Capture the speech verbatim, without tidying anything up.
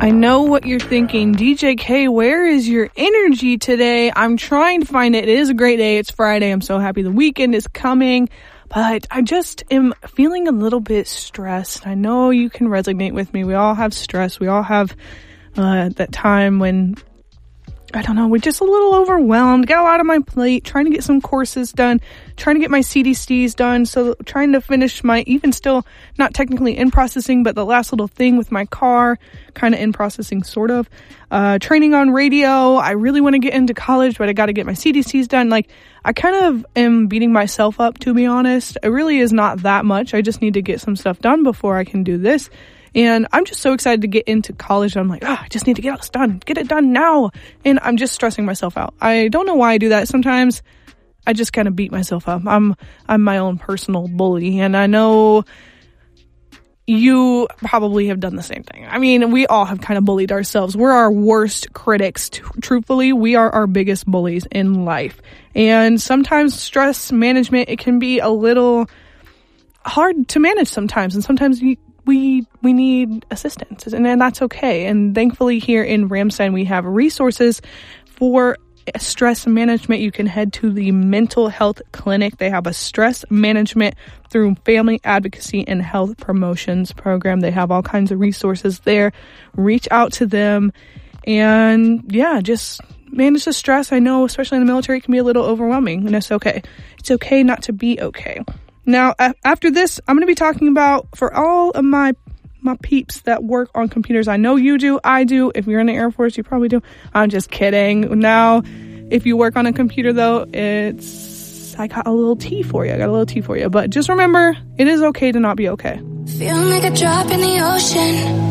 I know what you're thinking. D J K, where is your energy today? I'm trying to find it. It is a great day. It's Friday. I'm so happy the weekend is coming. But I just am feeling a little bit stressed. I know you can resonate with me. We all have stress. We all have uh, that time when, I don't know, we're just a little overwhelmed. Got a lot on my plate. Trying to get some courses done. Trying to get my C D Cs done. So trying to finish my, even still not technically in processing, but the last little thing with my car. Kind of in processing, sort of. Uh, training on radio. I really want to get into college, but I got to get my C D Cs done. Like, I kind of am beating myself up, to be honest. It really is not that much. I just need to get some stuff done before I can do this. And I'm just so excited to get into college. I'm like, oh, I just need to get this done. Get it done now. And I'm just stressing myself out. I don't know why I do that. Sometimes I just kind of beat myself up. I'm, I'm my own personal bully. And I know you probably have done the same thing. I mean, we all have kind of bullied ourselves. We're our worst critics. T- truthfully, we are our biggest bullies in life. And sometimes stress management, it can be a little hard to manage sometimes. And sometimes we we we need assistance, and, and that's okay. And thankfully here in Ramstein, we have resources for stress management. You can head to the mental health clinic. They have a stress management through family advocacy and health promotions program. They have all kinds of resources there. Reach out to them and yeah, just manage the stress. I know, especially in the military, it can be a little overwhelming, and it's okay. It's okay not to be okay. Now, a- after this, I'm going to be talking about, for all of my my peeps that work on computers. I know you do. I do. If you're in the Air Force, you probably do. I'm just kidding. Now, if you work on a computer, though, it's, I got a little tea for you. I got a little tea for you. But just remember, it is okay to not be okay. Feeling like a drop in the ocean.